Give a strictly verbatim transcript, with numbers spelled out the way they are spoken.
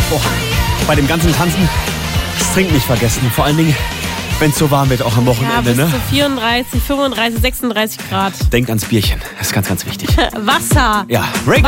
Boah, bei dem ganzen Tanzen, das Trinken nicht vergessen. Vor allen Dingen, wenn es so warm wird, auch am Wochenende. Ja, bis ne? zu vierunddreißig, fünfunddreißig, sechsunddreißig Grad. Denkt ans Bierchen, das ist ganz, ganz wichtig. Wasser. Ja, Reggae.